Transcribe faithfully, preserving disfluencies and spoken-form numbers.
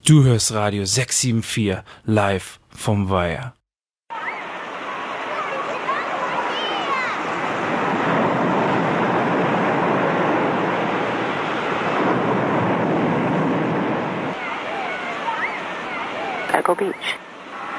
Du hörst Radio sechs sieben vier live vom Weiher. Cargo Beach.